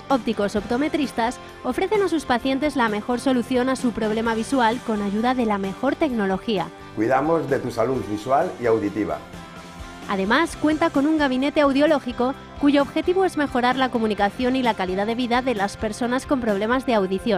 centros ópticos optometristas ofrecen a sus pacientes la mejor solución a su problema visual con ayuda de la mejor tecnología. Cuidamos de tu salud visual y auditiva. Además, cuenta con un gabinete audiológico cuyo objetivo es mejorar la comunicación y la calidad de vida de las personas con problemas de audición.